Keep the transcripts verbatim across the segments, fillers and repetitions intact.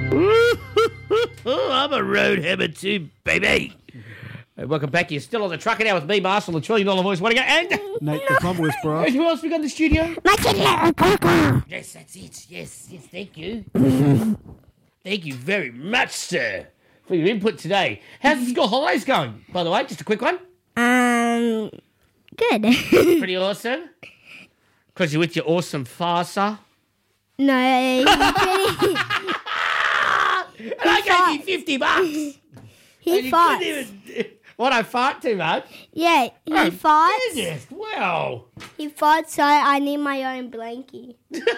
I'm a road hammer too, baby. Hey, welcome back. You're still on the truck now with me, Marshall, the trillion dollar voice. What do you go? And Nate the Plum Whisperer. and who else we got in the studio? My kid little Coco. Yes, that's it. Yes, yes, thank you. Thank you very much, sir, for your input today. How's the school holidays going, by the way? Just a quick one. Um, good. Pretty awesome. Because you're with your awesome father. No, he, And I gave you fifty bucks. he And you farts. couldn't even- What, I fart too much? Yeah, he Oh, farts. goodness, wow. He farts, so I need my own blankie.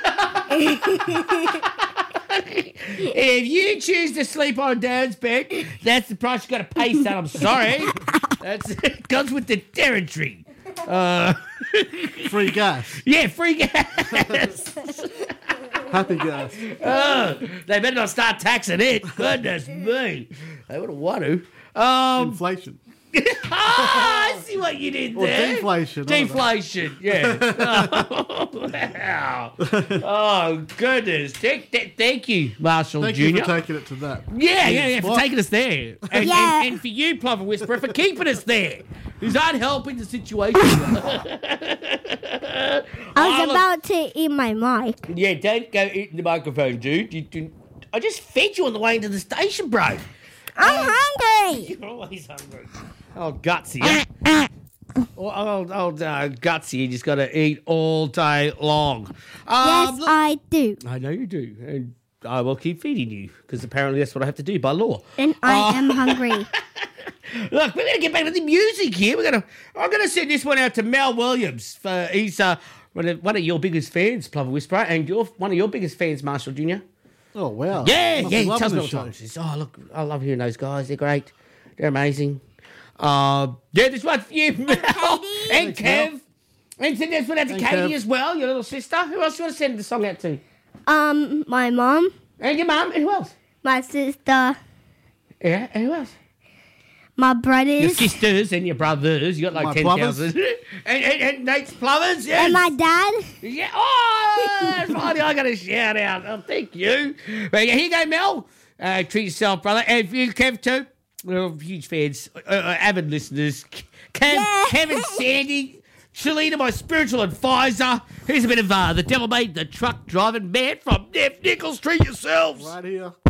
If you choose to sleep on Dad's bed, that's the price you got to pay, son. I'm sorry. That's it comes with the territory. Uh, Free gas. yeah, free gas. Happy gas. Oh, they better not start taxing it. Goodness me. They would want to. Um, Inflation. ah, I see what you did Or there. deflation. I don't know. Deflation, yeah. Oh, wow. Oh, goodness. Thank, th- thank you, Marshall Thank Junior you for taking it to that. yeah, yeah, yeah, for What? taking us there. And, Yeah. and, and for you, Plumber Whisperer, for keeping us there. Who's not helping the situation. I was Oh, look- about to eat my mic. Yeah, don't go eating the microphone, dude. You, you, I just fed you on the way into the station, bro. I'm hungry. You're always hungry. Oh, gutsy. Yeah? Oh, old, old uh, gutsy, you just got to eat all day long. Um, Yes, look- I do. I know you do. And I will keep feeding you because apparently that's what I have to do by law. And I Oh. am hungry. Look, we're going to get back to the music here. We're going to. I'm going to send this one out to Mel Williams. For, he's uh, one, of, one of your biggest fans, Plumber Whisperer, and you're one of your biggest fans, Marshall Junior Oh, wow. Yeah, Must yeah. be He loving tells me all this the time. show. He says, "Oh, look, I love hearing those guys. They're great. They're amazing." Uh, yeah, this one's for you, Mel, and Thanks, Mel. Kev, and send this one out to Thanks, Katie Kev. as well, your little sister. Who else you want to send the song out to? Um, my mom, And your mum, and who else? my sister, Yeah, and who else? my Your brothers, sisters and your brothers. You got like My ten plumbers. thousand. and, and, and Nate's plumbers. Yes. and my dad. Yeah. Oh, finally, I got a shout out. Oh, thank you. But yeah, here you go, Mel. Uh, treat yourself, brother. And for you, Kev, too. We're huge fans, uh, uh, avid listeners. Kev, Yeah. Kevin Sandy, Shalina, my spiritual advisor. Here's a bit of uh, the devil made the truck driving man from Neff Nichols. Treat yourselves. Right here.